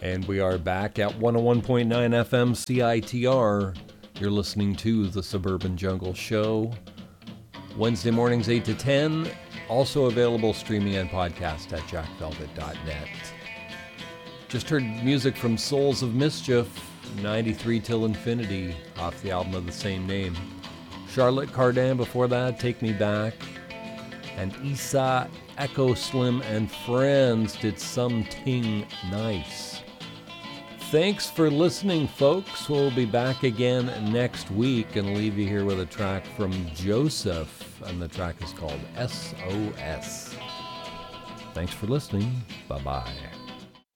And we are back at 101.9 FM CITR. You're listening to The Suburban Jungle Show. Wednesday mornings 8 to 10. Also available streaming and podcast at jackvelvet.net. Just heard music from Souls of Mischief, 93 Till Infinity, off the album of the same name. Charlotte Cardin before that, Take Me Back. And Issa, Echo Slim, and Friends did Something Nice. Thanks for listening, folks. We'll be back again next week and leave you here with a track from Joseph, and the track is called SOS. Thanks for listening. Bye-bye.